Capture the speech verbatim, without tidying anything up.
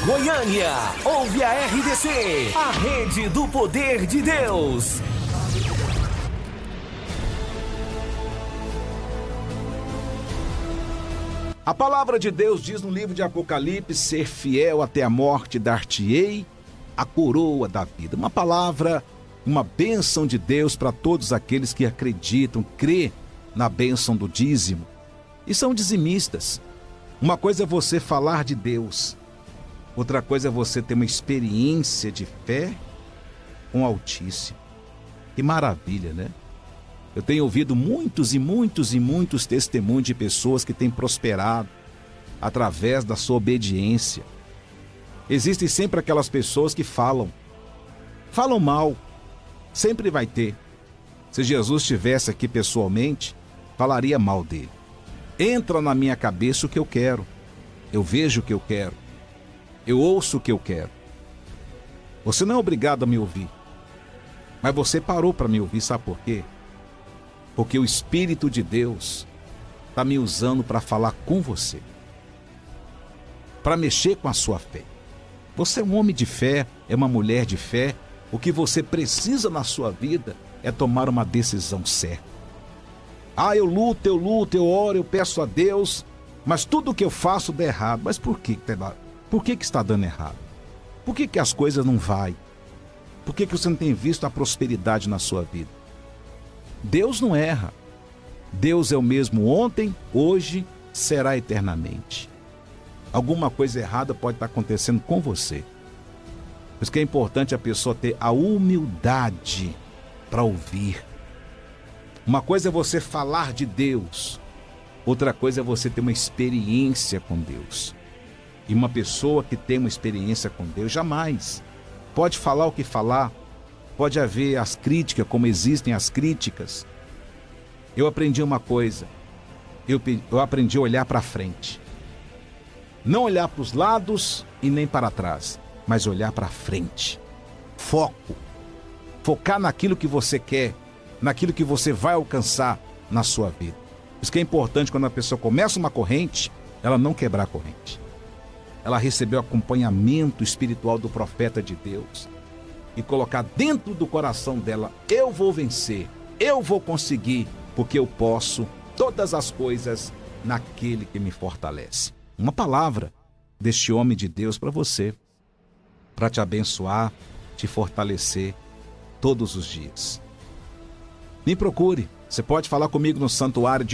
Goiânia, ouve a R D C, a rede do poder de Deus. A palavra de Deus diz no livro de Apocalipse: ser fiel até a morte, dar-te-ei a coroa da vida. Uma palavra, uma bênção de Deus para todos aqueles que acreditam, crê na bênção do dízimo e são dizimistas. Uma coisa é você falar de Deus, outra coisa é você ter uma experiência de fé com o Altíssimo. Que maravilha, né? Eu tenho ouvido muitos e muitos e muitos testemunhos de pessoas que têm prosperado através da sua obediência. Existem sempre aquelas pessoas que falam, falam mal, sempre vai ter. Se Jesus estivesse aqui pessoalmente, falaria mal dele. Entra na minha cabeça o que eu quero, eu vejo o que eu quero, eu ouço o que eu quero. Você não é obrigado a me ouvir, mas você parou para me ouvir, sabe por quê? Porque o Espírito de Deus está me usando para falar com você, para mexer com a sua fé. Você é um homem de fé, é uma mulher de fé. O que você precisa na sua vida é tomar uma decisão certa. Ah, eu luto, eu luto, eu oro, eu peço a Deus, mas tudo que eu faço dá errado. Mas por que, por que, que está dando errado? Por que, que as coisas não vão? Por que, que você não tem visto a prosperidade na sua vida? Deus não erra. Deus é o mesmo ontem, hoje, será eternamente. Alguma coisa errada pode estar acontecendo com você. Por isso que é importante a pessoa ter a humildade para ouvir. Uma coisa é você falar de Deus, outra coisa é você ter uma experiência com Deus. E uma pessoa que tem uma experiência com Deus jamais pode falar o que falar, pode haver as críticas, como existem as críticas. Eu aprendi uma coisa, eu, eu aprendi a olhar para frente. Não olhar para os lados e nem para trás, mas olhar para frente. Foco. Focar naquilo que você quer, naquilo que você vai alcançar na sua vida. Isso que é importante quando a pessoa começa uma corrente, ela não quebrar a corrente. Ela recebeu acompanhamento espiritual do profeta de Deus e colocar dentro do coração dela: eu vou vencer, eu vou conseguir, porque eu posso todas as coisas naquele que me fortalece. Uma palavra deste homem de Deus para você, para te abençoar, te fortalecer todos os dias. Me procure, você pode falar comigo no santuário de